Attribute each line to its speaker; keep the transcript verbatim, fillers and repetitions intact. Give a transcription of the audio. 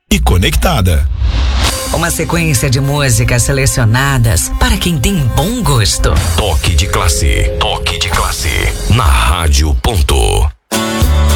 Speaker 1: e conectada.
Speaker 2: Uma sequência de músicas selecionadas para quem tem bom gosto.
Speaker 1: Toque de classe. Toque